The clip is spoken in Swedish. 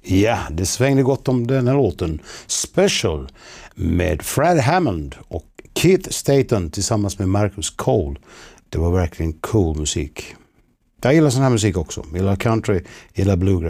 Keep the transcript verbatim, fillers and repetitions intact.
Ja, det svängde gott om den här låten. Special med Fred Hammond och Keith Staton tillsammans med Marcus Cole. Det var verkligen cool musik. Jag gillar sån här musik också. Jag gillar country, jag gillar bluegrass.